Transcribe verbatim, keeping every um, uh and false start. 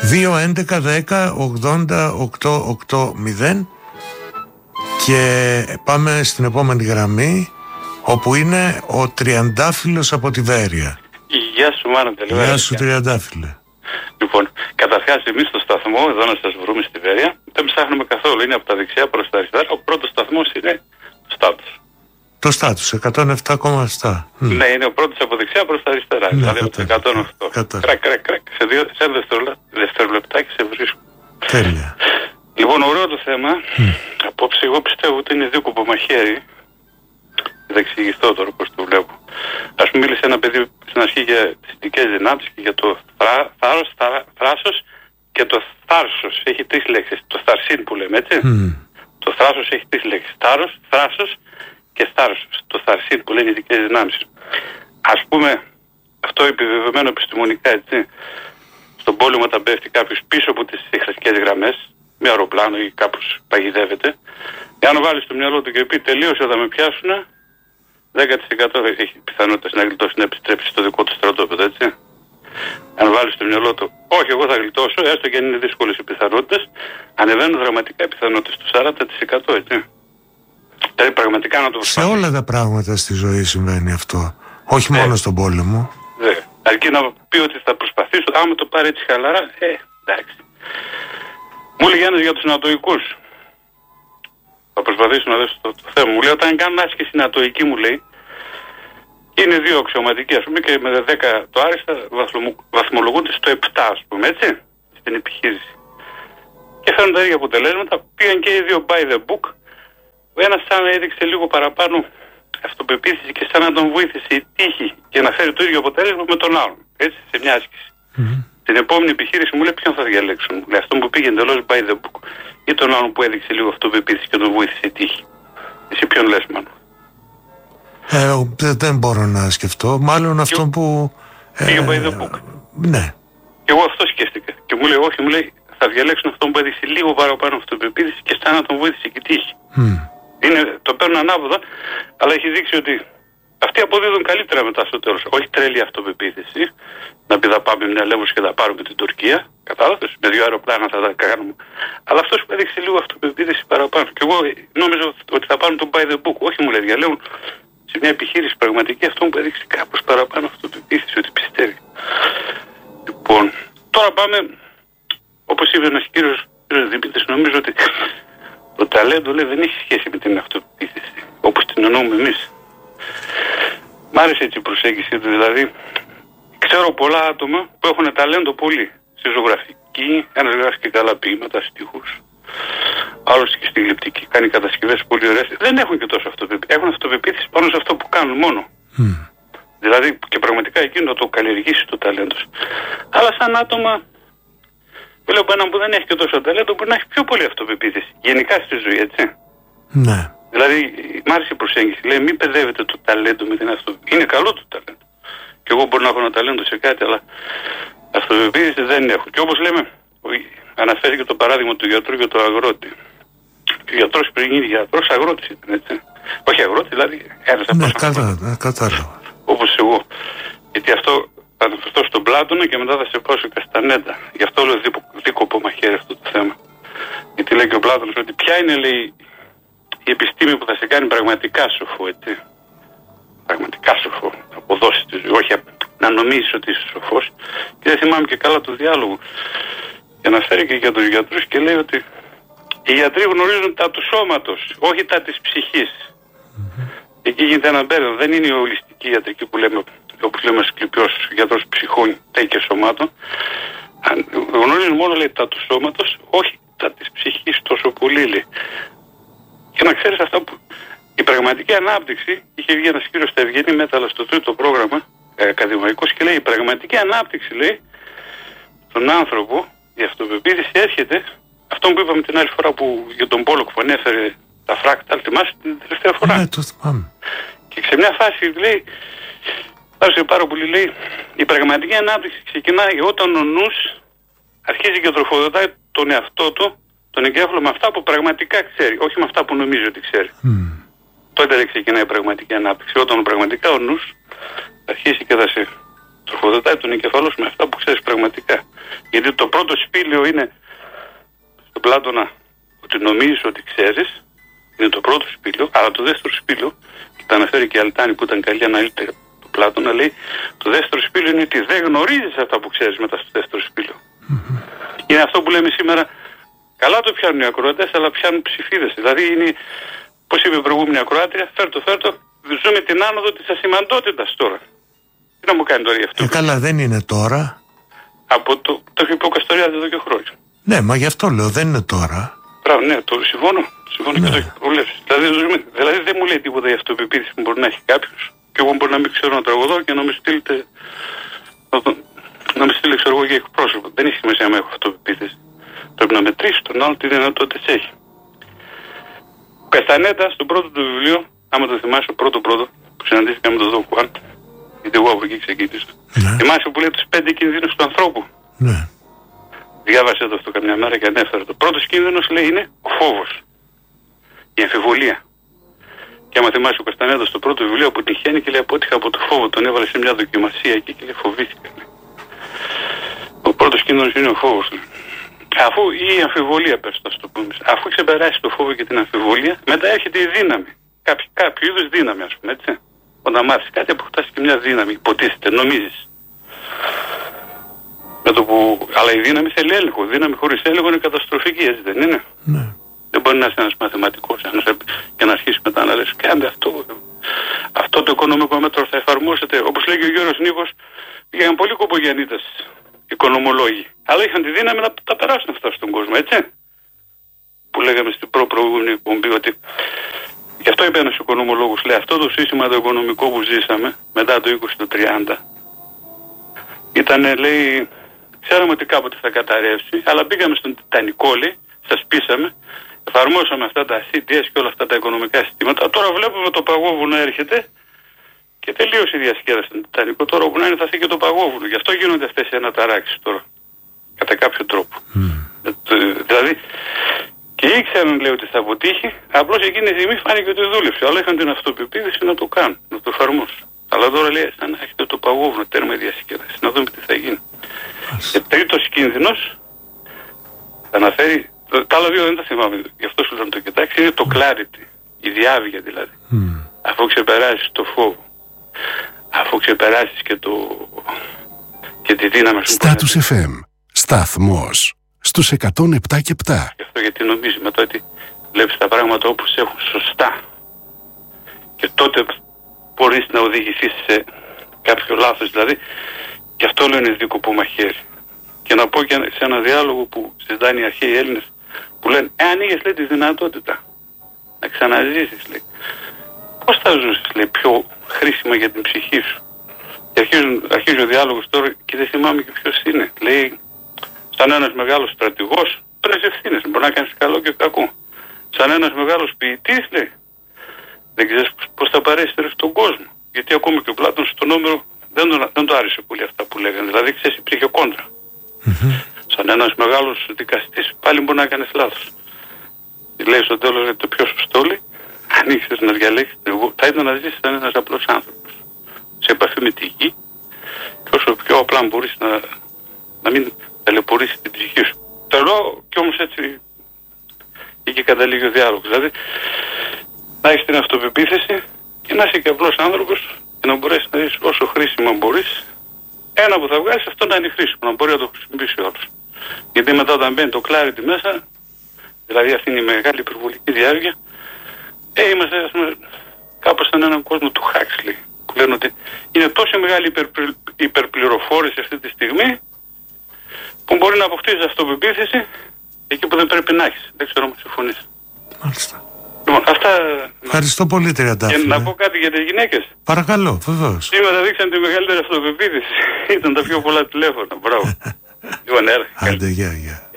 δύο έντεκα δέκα ογδόντα οκτώ ογδόντα και πάμε στην επόμενη γραμμή, όπου είναι ο Τριαντάφυλλος από τη Βέρεια. Γεια σου Μάνο, τελείως. Γεια σου Τριαντάφυλλε. Λοιπόν, καταρχάς εμείς στο σταθμό, εδώ να σας βρούμε στη Βέρεια, δεν ψάχνουμε καθόλου, είναι από τα δεξιά προς τα αριστερά. Ο πρώτος σταθμός είναι το Στάτους. Το Στάτους, εκατόν επτά κόμμα επτά. Ναι, είναι ο πρώτος από δεξιά προς τα αριστερά, ναι, δηλαδή από το εκατόν οκτώ. Κρακ, κρακ, κρακ, σε, δύο, σε ένα δευτερολεπτάκι σε βρίσκω. Τέλεια. Λοιπόν, ωραίο το θέμα. Mm. Απόψε εγώ πιστεύω ότι είναι δίκοπο μαχαίρι. Θα εξηγηθώ τώρα πώς το βλέπω. Ας πούμε, μίλησε ένα παιδί στην αρχή για τις ειδικές δυνάμεις και για το θρά, θάρρος, θρά, θράσος και το θάρσος. Έχει τρεις λέξεις. Το θαρσίν που λέμε, έτσι. Mm. Το θράσος έχει τρεις λέξεις. Θάρρος, θράσος και θάρσος. Το θαρσίν που λένε ειδικές δυνάμεις. Ας πούμε, αυτό επιβεβαιωμένο επιστημονικά, έτσι. Στον πόλεμο όταν πέφτει κάποιος πίσω από τις εχθρικές γραμμές, με αεροπλάνο ή κάπως παγιδεύεται, εάν βάλει στο μυαλό του και πει τελείωσε όταν με πιάσουν, δέκα τοις εκατό έχει πιθανότητα να γλιτώσει να επιστρέψει στο δικό του στρατόπεδο, έτσι. Αν βάλει στο μυαλό του, όχι, εγώ θα γλιτώσω, έστω και αν είναι δύσκολες οι πιθανότητες, ανεβαίνουν δραματικά οι πιθανότητες του σαράντα τοις εκατό, έτσι. Δηλαδή πραγματικά να το προσπαθήσει. Σε όλα τα πράγματα στη ζωή συμβαίνει αυτό. Όχι μόνο στον πόλεμο. Ναι. Αρκεί να πει ότι θα προσπαθήσω, άμα το πάρει έτσι χαλαρά, ε, εντάξει. Μου λέει Γιάννης για τους νατοικούς. Θα προσπαθήσω να δώσω το, το θέμα. Μου λέει όταν κάνουν άσκηση νατοική, μου λέει, είναι δύο αξιωματικοί, ας πούμε, και με δέκα το άριστα βαθμολογούνται στο επτά, ας πούμε, έτσι, στην επιχείρηση. Και φέρνουν τα ίδια αποτελέσματα. Πήγαν και οι δύο by the book. Ο ένας σαν να έδειξε λίγο παραπάνω αυτοπεποίθηση και σαν να τον βοήθησε η τύχη και να φέρει το ίδιο αποτέλεσμα με τον άλλον. Έτσι, σε μια άσκηση. Mm-hmm. Την επόμενη επιχείρηση μου λέει ποιον θα διαλέξουν. Μου λέει αυτόν που πήγε εντελώς by the book ή τον άλλον που έδειξε λίγο αυτοπεποίθηση και τον βοήθησε η τύχη. Εσύ ποιον λες, μάλλον? Ε, δεν μπορώ να σκεφτώ. Μάλλον αυτόν που. Πήγε by the book. Ναι. Και εγώ αυτό σκέφτηκα. Και μου λέει, όχι, μου λέει, θα διαλέξουν αυτόν που έδειξε λίγο παραπάνω αυτοπεποίθηση και σαν να τον βοήθησε και η τύχη. Mm. Είναι, το παίρνουν ανάποδα, αλλά έχει δείξει ότι αυτοί αποδίδουν καλύτερα μετά στο τέλος. Όχι τρέλη αυτοπεποίθηση, να πει θα πάμε μια λέμωση και θα πάρουμε την Τουρκία, κατάλαβες, με δύο αεροπλάνα θα τα κάνουμε. Αλλά αυτός που έδειξε λίγο αυτοπεποίθηση παραπάνω. Και εγώ νόμιζα ότι θα πάρουν τον by the book. Όχι, μου λέει, διαλέγουν σε μια επιχείρηση πραγματική αυτόν που έδειξε κάπως παραπάνω αυτοπεποίθηση, ότι πιστεύει. Λοιπόν, τώρα πάμε, όπως είπε ένας κύριος Δημήτρης, νομίζω ότι το ταλέντο, λέει, δεν έχει σχέση με την αυτοπεποίθηση, όπως την εννοούμε εμείς. Μ' άρεσε έτσι η προσέγγιση του, δηλαδή ξέρω πολλά άτομα που έχουν ταλέντο πολύ στη ζωγραφική, ένας γράφει και καλά ποίηματα, στίχους, άλλος και στη γλυπτική, κάνει κατασκευές πολύ ωραίες. Δεν έχουν και τόσο αυτοπεποίθηση, έχουν αυτοπεποίθηση πάνω σε αυτό που κάνουν μόνο. Mm. Δηλαδή και πραγματικά εκείνο να το καλλιεργήσει το ταλέντο. Αλλά σαν άτομα, βλέπω έναν που δεν έχει και τόσο ταλέντο, μπορεί να έχει πιο πολύ αυτοπεποίθηση. Γενικά στη ζωή, έτσι. Ναι. Δηλαδή, μ' άρεσε η προσέγγιση. Λέει, μην παιδεύετε το ταλέντο με την αυτοπεποίθηση. Είναι καλό το ταλέντο. Και εγώ μπορώ να έχω ένα ταλέντο σε κάτι, αλλά αυτοπεποίθηση δεν έχω. Και όπως λέμε, αναφέρει και το παράδειγμα του γιατρού και του αγρότη. Και ο γιατρός πριν γίνει γιατρός, αγρότης ήταν, έτσι. Όχι αγρότη, δηλαδή ένας από ναι, κατάλαβα, κατάλαβα. Όπως εγώ. Γιατί αυτό θα αναφερθώ στον Πλάτωνα και μετά θα σε πάω σε Καστανέτα. Γι' αυτό λέω δίκοπο μαχαίρι αυτό το θέμα. Γιατί λέει και ο Πλάτωνας ότι ποια είναι, λέει, η επιστήμη που θα σε κάνει πραγματικά σοφό, έτσι. Πραγματικά σοφό. Θα αποδώσει τη ζωή. Όχι να νομίζεις ότι είσαι σοφός. Και δεν θυμάμαι και καλά το διάλογο. Και αναφέρει και για τους γιατρούς και λέει ότι οι γιατροί γνωρίζουν τα του σώματος, όχι τα της ψυχής. Mm-hmm. Εκεί γίνεται ένα μπέρδο. Δεν είναι η ολιστική ιατρική που λέμε, όπως λέμε Ασκληπιός, γιατρός ψυχών και σωμάτων. Γνωρίζουν μόνο, λέει, τα του σώματος, όχι τα της ψυχής τόσο πολύ, λέει. Και να ξέρεις αυτά που η πραγματική ανάπτυξη, είχε βγει ένας κύριος στα Ευγενή Μέταλλα στο τρίτο πρόγραμμα, ε, ακαδημαϊκός, και λέει η πραγματική ανάπτυξη, λέει, στον άνθρωπο, η αυτοπεποίθηση έρχεται, αυτό που είπαμε την άλλη φορά που για τον Πόλοκ που ανέφερε τα φράκταλ, θυμάσαι την τελευταία φορά. Ναι, το θυμάμαι. Και σε μια φάση λέει, άρεσε πάρα πολύ, λέει, η πραγματική ανάπτυξη ξεκινάει όταν ο νους αρχίζει και τροφοδοτάει τον εαυτό του, τον εγκέφαλο με αυτά που πραγματικά ξέρει, όχι με αυτά που νομίζει ότι ξέρει. Mm. Τότε δεν ξεκινάει η πραγματική ανάπτυξη. Όταν πραγματικά ο νους αρχίσει και θα σε τροφοδοτάει τον εγκεφαλό σου με αυτά που ξέρεις πραγματικά. Γιατί το πρώτο σπήλαιο είναι στον Πλάτωνα ότι νομίζεις ότι ξέρεις, είναι το πρώτο σπήλαιο, αλλά το δεύτερο σπήλαιο, και τα αναφέρει και η Αλτάνη που ήταν καλή αναλύτρια του Πλάτωνα, λέει το δεύτερο σπήλαιο είναι ότι δεν γνωρίζεις αυτά που ξέρεις μετά στο δεύτερο σπήλαιο. Mm-hmm. Είναι αυτό που λέμε σήμερα, καλά το πιάνουν οι ακροατές, αλλά πιάνουν ψηφίδες. Δηλαδή είναι, πώς είπε η προηγούμενη ακροάτρια, φέρτο φέρτο, ζούμε την άνοδο της ασημαντότητας τώρα. Τι να μου κάνει τώρα γι' αυτό. Ε, καλά, δεν είναι τώρα. Από το, το έχει πει ο Καστοριάδης εδώ και χρόνια. Ναι, μα γι' αυτό λέω, δεν είναι τώρα. Μπράβο, ναι, το συμφωνώ. Συμφωνώ ναι. Και το έχει προβλέψει. Δηλαδή, δηλαδή δεν μου λέει τίποτα για αυτοπεποίθηση που μπορεί να έχει κάποιος. Και εγώ μπορεί να μην ξέρω να τραγουδώ και να με στείλετε. Να, το, να με στείλει, ξέρω εγώ, για εκπρόσωπο. Δεν έχει σημασία να έχω αυτοπεποίθηση. Πρέπει να μετρήσει τον άλλο τι δυνατότητες έχει. Καστανέτα, στο πρώτο του βιβλίο, άμα το θυμάσαι, το πρώτο-πρώτο, που συναντήθηκα με τον Δον Χουάν, γιατί εγώ από εκεί ξεκίνησα. Ναι. Θυμάσαι που λέει τους πέντε κινδύνους του ανθρώπου. Ναι. Διάβασε το αυτό καμιά μέρα και ανέφερε. Το πρώτος κίνδυνος, λέει, είναι ο φόβος. Η αμφιβολία. Και άμα θυμάσαι ο Καστανέτα στο πρώτο βιβλίο που τυχαίνει και λέει απότυχα από το φόβο, τον έβαλε σε μια δοκιμασία εκεί και λέει φοβήθηκα. Λέει. Ο πρώτος κίνδυνος είναι ο φόβος. Λέει. Αφού η αμφιβολία, πες το, το πούμε, αφού ξεπεράσει το φόβο και την αμφιβολία, μετά έρχεται η δύναμη. Κάποιο, κάποιο είδους δύναμη, ας πούμε, έτσι. Όταν μάθεις κάτι, αποκτάς και μια δύναμη. Υποτίθεται, νομίζεις. Με το που... Αλλά η δύναμη θέλει έλεγχο. Η δύναμη χωρίς έλεγχο είναι καταστροφική, έτσι δεν είναι. Ναι. Δεν μπορεί να είσαι ένας μαθηματικός και να αρχίσει μετά να λες, κάντε αυτό. Αυτό το οικονομικό μέτρο θα εφαρμόσετε. Όπως λέγει ο Γιώργος Νίκος, πήγαν πολλοί κομπογιανίτες οικονομολόγοι. Αλλά είχαν τη δύναμη να τα περάσουν αυτά στον κόσμο, έτσι. Που λέγαμε στην προ-προηγούμενη εκπομπή ότι. Γι' αυτό είπε ένας οικονομολόγος, λέει, αυτό το σύστημα το οικονομικό που ζήσαμε μετά το είκοσι το τριάντα ήταν, λέει, ξέραμε ότι κάποτε θα καταρρεύσει, αλλά πήγαμε στον Τιτανικό, λέει, σας πείσαμε, εφαρμόσαμε αυτά τα σι ντι ες και όλα αυτά τα οικονομικά συστήματα. Τώρα βλέπουμε το παγόβουνο έρχεται και τελείωσε η διασκέδαση στον Τιτανικό. Τώρα όπου να είναι θα φύγει και το παγόβουνο. Γι' αυτό γίνονται αυτές οι αναταράξεις τώρα. Κατά κάποιο τρόπο. Mm. Δηλαδή, και ήξεραν, λέει, ότι θα αποτύχει, απλώς εκείνη τη στιγμή φάνηκε ότι δούλεψε. Αλλά είχαν την αυτοπεποίθηση να το κάνουν, να το εφαρμόσουν. Αλλά τώρα, λέει, σαν να έχετε το παγόβουνο τέρμα η διασκέδαση. Να δούμε τι θα γίνει. Yes. Και τρίτος κίνδυνος, θα αναφέρει, τα άλλα δύο δεν τα θυμάμαι, γι' αυτό σου λέω να το κοιτάξει, είναι το clarity, η διάβγεια δηλαδή. Mm. Αφού ξεπεράσεις το φόβο, αφού ξεπεράσεις και το... και τη δύναμη σου. Status εφ εμ, σταθμός στους εκατόν επτά και επτά. Γι' αυτό γιατί νομίζει μετά ότι βλέπεις τα πράγματα όπως έχουν σωστά και τότε μπορείς να οδηγηθείς σε κάποιο λάθος, δηλαδή και αυτό λένε δίκοπο μαχαίρι. Και να πω και σε ένα διάλογο που συζητάνε οι αρχαίοι Έλληνες που λένε, εάν είχες, λέει, τη δυνατότητα να ξαναζήσεις, λέει, πώς θα ζήσεις, λέει, πιο χρήσιμα για την ψυχή σου. Και αρχίζουν, αρχίζει ο διάλογος τώρα και δεν θυμάμαι και ποιος είναι. Λέει, σαν ένας μεγάλος στρατηγός, παίρνεις ευθύνες, μπορεί να κάνεις καλό και κακό. Σαν ένας μεγάλος ποιητής, λέει, δεν ξέρεις πώς θα παρέστερες τον κόσμο. Γιατί ακόμη και ο Πλάτωνος στον Όμηρο δεν το, δεν το άρεσε πολύ αυτά που λέγανε. Δηλαδή, ξέρεις, υπήρχε κόντρα. Mm-hmm. Σαν ένας μεγάλος δικαστής, πάλι μπορεί να κάνεις λάθος. Λέει στο τέλος, λέει, το πιο σωστό, λέει, αν ήξερες να διαλέξεις, θα ήταν να ζήσεις σαν ένας απλός άνθρωπος. Σε επαφή με τη γη, και όσο πιο απλά μπορείς να, να μην ταλαιπωρήσεις την ψυχή σου. Το λέω κι όμως έτσι εκεί καταλήγει ο διάλογος. Δηλαδή, να έχεις την αυτοπεποίθηση και να είσαι και απλός άνθρωπος και να μπορέσεις να δεις όσο χρήσιμα μπορείς. Ένα που θα βγάλεις, αυτό να είναι χρήσιμο, να μπορεί να το χρησιμοποιήσει όλος. Γιατί μετά όταν μπαίνει το clarity μέσα, δηλαδή αυτή είναι η μεγάλη υπερβολική διάρκεια, ε, είμαστε, ας πούμε, κάπως σαν έναν κόσμο του Huxley, που λένε ότι είναι τόσο μεγάλη υπερπλη, υπερπληροφόρηση αυτή τη στιγμή, που μπορεί να αποκτήσει αυτοπεποίθηση εκεί που δεν πρέπει να έχεις. Δεν ξέρω αν συμφωνείς. Μάλιστα. Λοιπόν, αυτά... Ευχαριστώ πολύ, Τριαντάφυλλε. Και να πω κάτι για τις γυναίκες. Παρακαλώ, βεβαίως. Σήμερα δείξαν τη μεγαλύτερη αυτοπεποίθηση. Ήταν τα πιο πολλά τηλέφωνα. Μπράβο. Λοιπόν, έλα. Άντε, γεια, γεια.